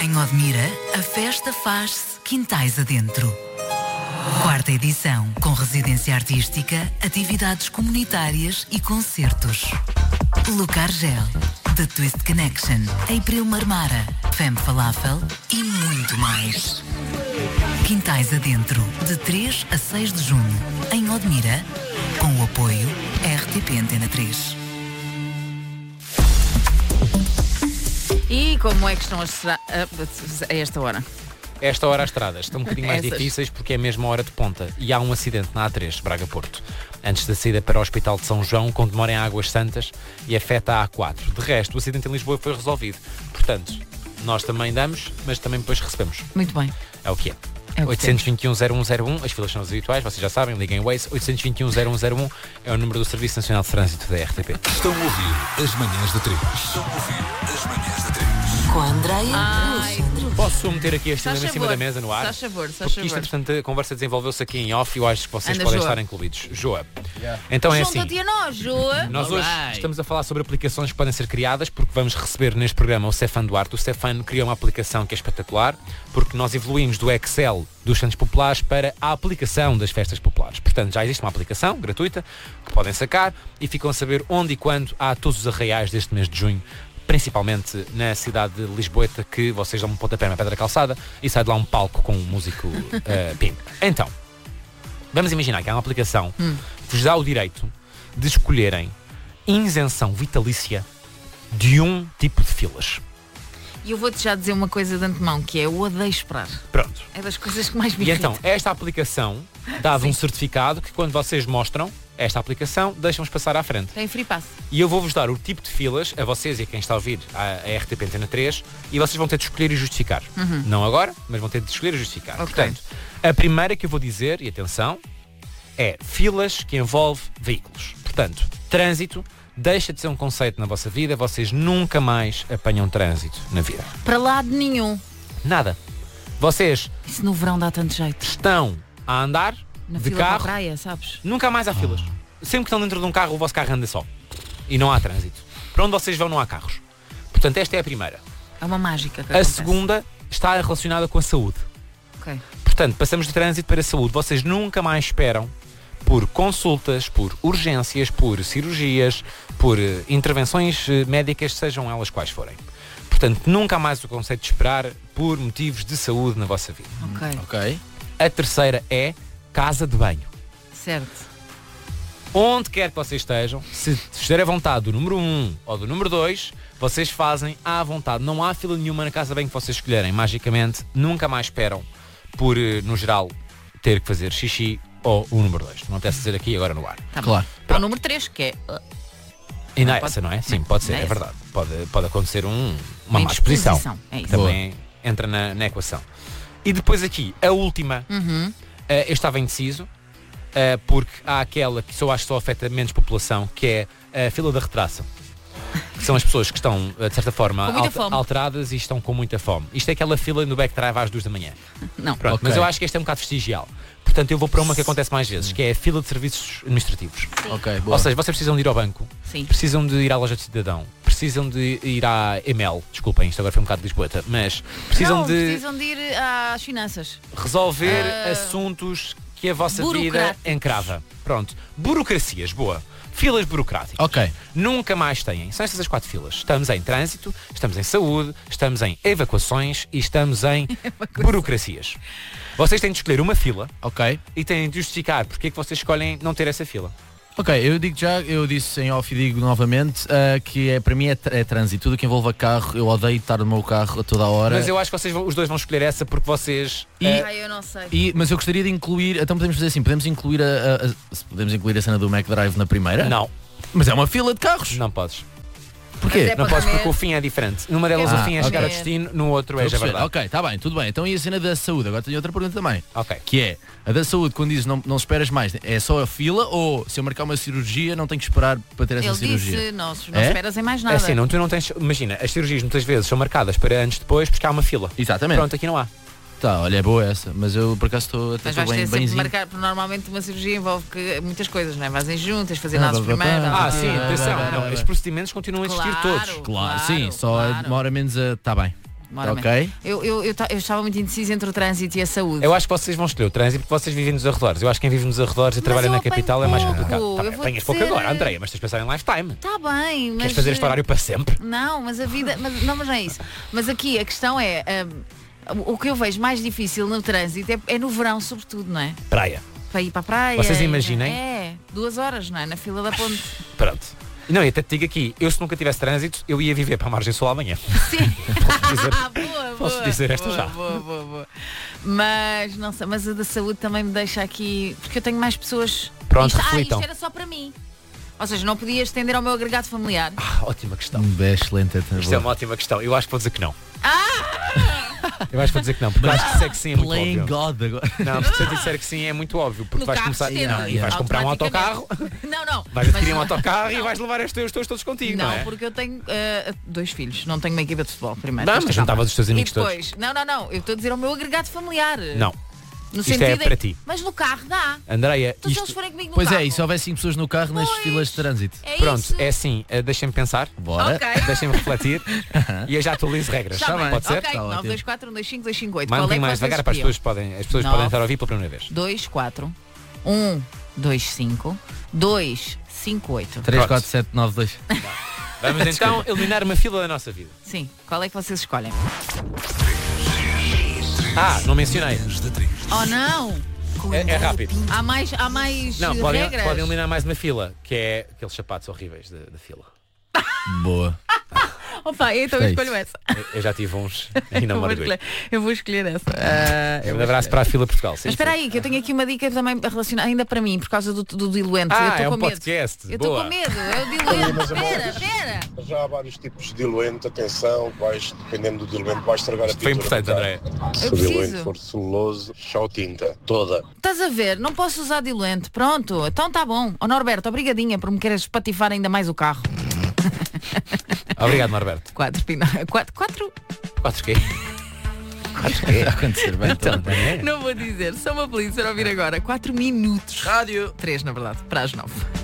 Em Odmira, a festa faz-se quintais adentro. Quarta edição, com residência artística, atividades comunitárias e concertos. Lucar Gel, The Twist Connection, April Marmara, Femme Falafel e muito mais. Quintais adentro, de 3 a 6 de junho, em Odmira, com o apoio RTP Antena 3. E como é que estão a esta hora? Esta hora as estradas estão um bocadinho mais difíceis porque é mesmo a hora de ponta e há um acidente na A3, Braga-Porto, antes da saída para o Hospital de São João, com demora em Águas Santas e afeta a A4. De resto, o acidente em Lisboa foi resolvido. Portanto, nós também damos, mas também depois recebemos. Muito bem. É o que é. É o que 821-0101, as filas são as habituais, vocês já sabem, liguem o Waze. 821-0101 é o número do Serviço Nacional de Trânsito da RTP. Estão a ouvir as manhãs da 3. Estão a ouvir as manhãs da 3. Com a Andreia. Posso meter aqui este dilema em cima da mesa no ar? Faz favor. Porque isto, portanto, a conversa desenvolveu-se aqui em off e eu acho que vocês Anda, podem Joa. estar incluídos. Joa. Então é assim. Junta-te a nós, Joa. Nós hoje estamos a falar sobre aplicações que podem ser criadas, porque vamos receber neste programa o Stefano Duarte. O Stefano criou uma aplicação que é espetacular, porque nós evoluímos do Excel dos Santos Populares para a aplicação das festas populares. Portanto, já existe uma aplicação gratuita que podem sacar e ficam a saber onde e quando há todos os arraiais deste mês de junho, principalmente na cidade de Lisboeta, que vocês dão um pontapé na pedra calçada e sai de lá um palco com um músico pimp. Então, vamos imaginar que há uma aplicação que vos dá o direito de escolherem isenção vitalícia de um tipo de filas. E eu vou-te já dizer uma coisa de antemão, que é eu odeio esperar. Pronto. É das coisas que mais me E irritam. então, esta aplicação dá-vos um certificado que quando vocês mostram esta aplicação, deixam-vos passar à frente. Tem free pass. E eu vou-vos dar o tipo de filas, a vocês e a quem está a ouvir a RTP Antena 3, e vocês vão ter de escolher e justificar. Não agora, mas vão ter de escolher e justificar. Ok. Portanto, a primeira que eu vou dizer, e atenção, é filas que envolve veículos. Portanto, trânsito deixa de ser um conceito na vossa vida, vocês nunca mais apanham trânsito na vida. Para lado nenhum. Nada. Vocês Isso no verão dá tanto jeito. estão a andar Na de fila para a carro, praia, sabes? nunca mais há filas. Sempre que estão dentro de um carro, o vosso carro anda só. E não há trânsito. Para onde vocês vão, não há carros. Portanto, esta é a primeira. É uma mágica que A acontece. segunda está relacionada com a saúde. Ok. Portanto, passamos de trânsito para a saúde. Vocês nunca mais esperam por consultas, por urgências, por cirurgias, por intervenções médicas, sejam elas quais forem. Portanto, nunca mais o conceito de esperar por motivos de saúde na vossa vida. Ok. Ok. A terceira é casa de banho. Certo. Onde quer que vocês estejam, se estiver à vontade do número 1 ou do número 2, vocês fazem à vontade. Não há fila nenhuma na casa de banho que vocês escolherem. Magicamente, nunca mais esperam por, no geral, ter que fazer xixi ou o número 2. Não apetece dizer aqui agora no ar. Tá Claro. bom. Para o número 3, que é E não é pode- essa, não é? Sim, não, pode ser, não é é essa. verdade. Pode acontecer uma uma má exposição. indisposição. É isso. Também entra na equação. E depois aqui, a última, eu estava indeciso, porque há aquela que só acho que só afeta menos população, que é a fila da retraça. Que são as pessoas que estão, de certa forma, Com muita fome. alteradas e estão com muita fome. Isto é aquela fila no backdrive às 2 da manhã. Não. Pronto, Ok. mas eu acho que esta é um bocado vestigial. Portanto, eu vou para uma que acontece mais vezes, que é a fila de serviços administrativos. Ok, boa. Ou seja, vocês precisam de ir ao banco, Sim. precisam de ir à loja de cidadão, precisam de ir à EML, desculpem, isto agora foi um bocado de Lisboeta, mas precisam Não, de precisam de ir às finanças. resolver assuntos que a vossa vida burocráticos. encrava. Pronto. Burocracias, boa. Filas burocráticas. Ok. Nunca mais têm. São estas as 4 filas. Estamos em trânsito, estamos em saúde, estamos em evacuações e estamos em burocracias. Vocês têm de escolher uma fila Ok. e têm de justificar porque é que vocês escolhem não ter essa fila. Ok, eu digo já, eu disse em off e digo novamente que para mim é trânsito. Tudo que envolva carro, eu odeio estar no meu carro a toda a hora. Mas eu acho que os dois vão escolher essa porque vocês... Ai, eu não sei. Mas eu gostaria de incluir, então podemos fazer assim, podemos incluir podemos incluir a cena do McDrive na primeira? Não, Mas é uma fila de carros. não podes. Porquê? Mas é Não para podes comer. porque o fim é diferente. Numa delas o fim é ok. chegar ao destino, no outro é Estou já a perceber. verdade. Ok, está bem, tudo bem. Então e a cena da saúde? Agora tenho outra pergunta também. Ok. Que é, a da saúde, quando dizes não esperas mais, é só a fila ou se eu marcar uma cirurgia não tenho que esperar para ter essa Ele cirurgia? disse, não É? esperas em mais É nada. assim, não, tu não tens... Imagina, as cirurgias muitas vezes são marcadas para antes depois porque há uma fila. Exatamente. Pronto, aqui não há. Tá, olha, é boa essa, mas eu por acaso estou Mas vais ter bem, sempre de bemzinho. marcar, porque normalmente uma cirurgia envolve muitas coisas, não é? Vais em juntas, fazer Ah, nasos blá, blá, primeiro. blá. Ah, blá, sim, blá, atenção. blá, blá, Não, blá. os procedimentos continuam a existir Claro. todos. Claro, sim, só claro. demora menos a... Tá bem. Demora Ok. menos. Eu estava muito indecisa entre o trânsito e a saúde. Eu acho que vocês vão escolher o trânsito porque vocês vivem nos arredores. Eu acho que quem vive nos arredores e trabalha eu na apanho capital é mais pouco. complicado. Tá Eu bem, vou apanhas pouco dizer- agora, Andreia, mas tens de pensar em lifetime. Está bem, mas... Queres fazer este horário para sempre? Não, mas a vida... Mas não é isso. Mas aqui a questão é... o que eu vejo mais difícil no trânsito é no verão, sobretudo, não é? Praia. Para ir para a praia. Vocês imaginem? É, 2 horas, não é? Na fila da ponte. Pronto. Não, e até te digo aqui, eu se nunca tivesse trânsito, eu ia viver para a Margem Sul amanhã. Sim. Posso dizer, boa, posso boa, dizer esta boa, já. Boa. Mas, não sei, mas a da saúde também me deixa aqui... Porque eu tenho mais pessoas... Pronto, isto reflitam. era só para mim. Ou seja, não podia estender ao meu agregado familiar. Ótima questão. Excelente. Isto é uma ótima questão. Eu acho que vou dizer que não. Eu acho que vou dizer que não, porque eu acho que se é que sim é muito Playing óbvio. God agora. Não, porque se eu disser que sim é muito óbvio, porque No vais carro começar estendo, e vais comprar um autocarro, automaticamente. Não. vais Mas adquirir um não- autocarro e vais levar os teus todos contigo, não, Não, é? porque eu tenho 2 filhos, não tenho uma equipa de futebol primeiro. Não, Tens mas calma. juntavas os teus amigos E depois, não, eu estou a dizer ao meu agregado familiar. Não. No Isto é sentido para em- ti. Mas no carro dá. Andreia, Então se eles isto... forem comigo no Pois carro. é, e se houver 5 pessoas no carro nas Pois. filas de trânsito? É Pronto, isso. é assim, deixem-me pensar, Bora. Ok. deixem-me refletir e eu já atualizo regras. Tá bem. Pode ser? Ok, Tá ótimo. 924 125 258. Mais um Qual é bocadinho que mais vocês devagar para as escolhiam? pessoas podem estar a ouvir pela primeira vez. 24 125 258. 3, 4, 7, 9, 2. Vamos então eliminar uma fila da nossa vida. Sim, qual é que vocês escolhem? Não mencionei. Oh não! É rápido. Há mais Não, podem regras? eliminar mais uma fila, que é aqueles sapatos horríveis da fila. Boa. Opa, então eu Gostei. escolho essa. Eu já tive uns e não Eu me vou orgulho. eu vou escolher essa. Um abraço para a fila Portugal. Sim, Mas espera sim. aí, que eu tenho aqui uma dica também relacionada ainda para mim, por causa do diluente. eu Ah, estou é com um medo. podcast. Eu estou Boa. com medo, é o diluente. Espera. Já há vários tipos de diluente, atenção, dependendo do diluente, vais estragar a Foi pintura importante, do carro. André. Se Eu o diluente preciso. for celuloso, chau tinta, toda. Estás a ver? Não posso usar diluente. Pronto, então tá bom. Ó Norberto, obrigadinha por me queres espatifar ainda mais o carro. Obrigado, Norberto. 4 Quatro quê? Vai acontecer bem. Então, Então, é. Não vou dizer, só uma polícia a ouvir agora. 4 minutos. Rádio. 3, na verdade, para as 9.